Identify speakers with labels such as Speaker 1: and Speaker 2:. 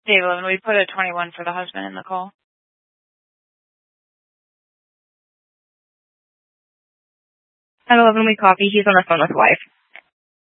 Speaker 1: Dave 11, we put a 21 for the husband in the call.
Speaker 2: At 11, we copy. He's on the phone with wife.